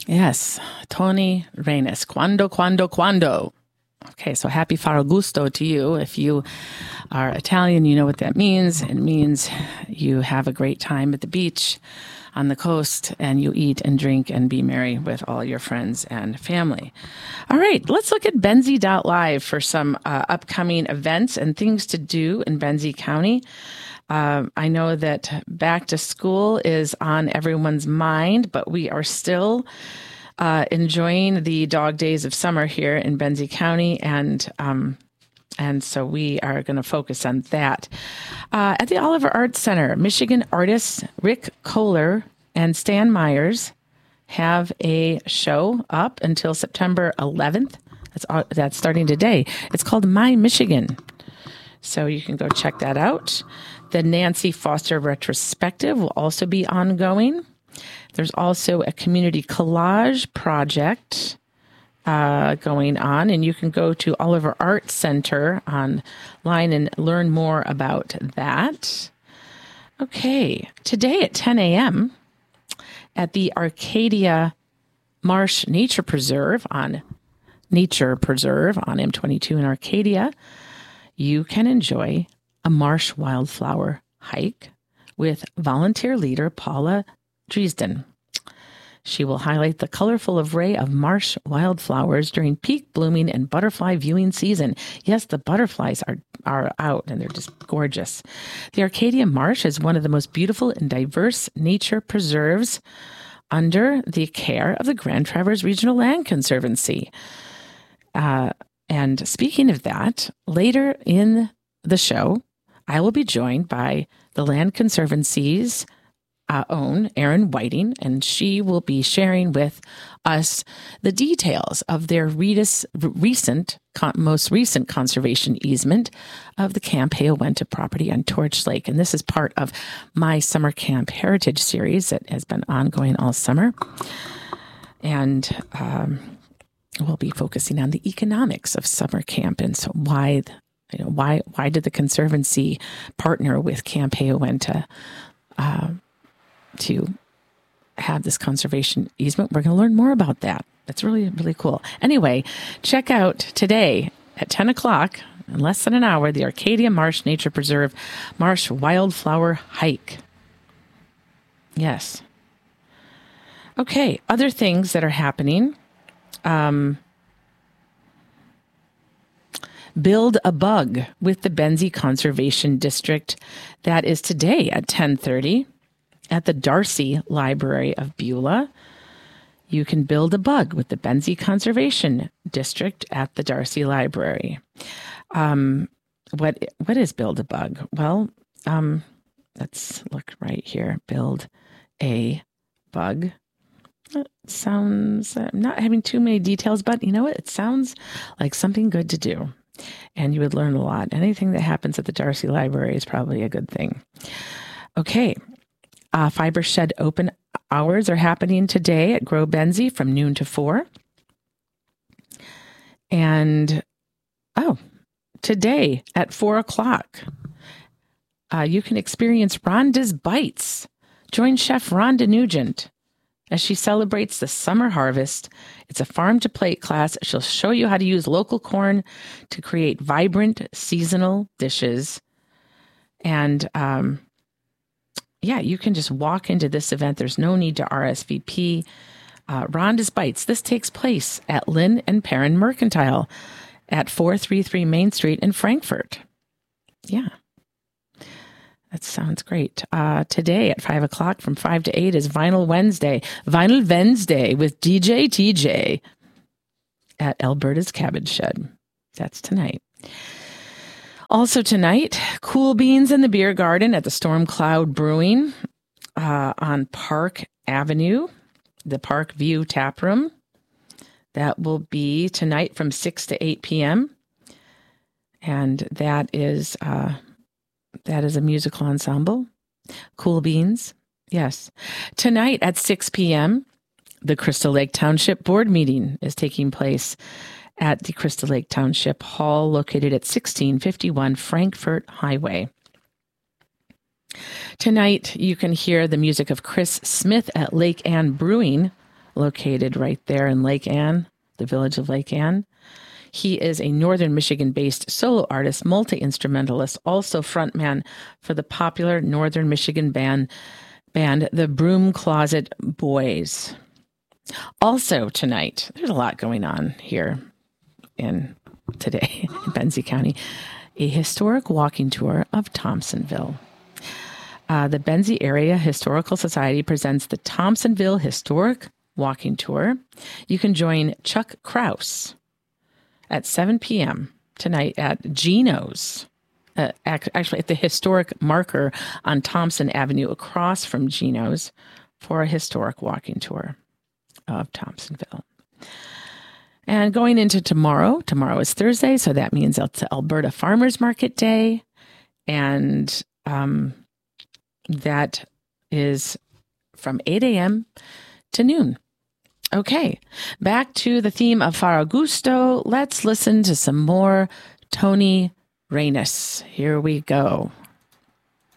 Yes, Tony Reyes. Quando. Okay, so happy Ferragosto to you. If you are Italian, you know what that means. It means you have a great time at the beach, on the coast, and you eat and drink and be merry with all your friends and family. All right, let's look at Benzie.live for some upcoming events and things to do in Benzie County. I know that back to school is on everyone's mind, but we are still enjoying the dog days of summer here in Benzie County, and so we are going to focus on that. At the Oliver Arts Center, Michigan artists Rick Kohler and Stan Myers have a show up until September 11th. That's starting today. It's called My Michigan. So you can go check that out. The Nancy Foster retrospective will also be ongoing. There's also a community collage project going on, and you can go to Oliver Arts Center online and learn more about that. Okay, today at 10 a.m. at the Arcadia Marsh Nature Preserve on M22 in Arcadia, you can enjoy a marsh wildflower hike with volunteer leader Paula Dresden. She will highlight the colorful array of marsh wildflowers during peak blooming and butterfly viewing season. Yes, the butterflies are out and they're just gorgeous. The Arcadia Marsh is one of the most beautiful and diverse nature preserves under the care of the Grand Traverse Regional Land Conservancy. And speaking of that, later in the show, I will be joined by the Land Conservancy's own Erin Whiting, and she will be sharing with us the details of their most recent conservation easement of the Camp Hayawenta property on Torch Lake. And this is part of my Summer Camp Heritage series that has been ongoing all summer. And we'll be focusing on the economics of summer camp, and so why did the Conservancy partner with Camp Hayawenta to have this conservation easement? We're going to learn more about that. That's really, really cool. Anyway, check out today at 10 o'clock, in less than an hour, the Arcadia Marsh Nature Preserve Marsh Wildflower Hike. Yes. Okay, other things that are happening. Build a Bug with the Benzie Conservation District. That is today at 10:30 at the Darcy Library of Beulah. You can build a bug with the Benzie Conservation District at the Darcy Library. What is Build a Bug? Well, let's look right here. Build a Bug. It sounds, I'm not having too many details, but you know what? It sounds like something good to do. And you would learn a lot. Anything that happens at the Darcy Library is probably a good thing. Okay. Fiber Shed open hours are happening today at Grow Benzie from noon to 4. And, today at 4 o'clock, you can experience Rhonda's Bites. Join Chef Rhonda Nugent as she celebrates the summer harvest. It's a farm-to-plate class. She'll show you how to use local corn to create vibrant seasonal dishes. And, you can just walk into this event. There's no need to RSVP. Rhonda's Bites. This takes place at Lynn and Perrin Mercantile at 433 Main Street in Frankfort. Yeah. That sounds great. Today at 5 o'clock from 5 to 8 is Vinyl Wednesday. Vinyl Wednesday with DJ TJ at Alberta's Cabbage Shed. That's tonight. Also tonight, Cool Beans in the Beer Garden at the Storm Cloud Brewing on Park Avenue, the Park View Tap Room. That will be tonight from 6 to 8 p.m. And that is a musical ensemble. Cool Beans. Yes. Tonight at 6 p.m., the Crystal Lake Township Board meeting is taking place at the Crystal Lake Township Hall, located at 1651 Frankfort Highway. Tonight, you can hear the music of Chris Smith at Lake Ann Brewing located right there in Lake Ann, the village of Lake Ann. He is a Northern Michigan-based solo artist, multi-instrumentalist, also frontman for the popular Northern Michigan band the Broom Closet Boys. Also tonight, there's a lot going on here today in Benzie County, a historic walking tour of Thompsonville. The Benzie Area Historical Society presents the Thompsonville Historic Walking Tour. You can join Chuck Kraus at 7 p.m. tonight at Gino's, actually at the historic marker on Thompson Avenue across from Gino's for a historic walking tour of Thompsonville. And going into tomorrow is Thursday, so that means it's Alberta Farmers Market Day, and that is from 8 a.m. to noon. Okay, back to the theme of Farragusto. Let's listen to some more Tony Reynes. Here we go.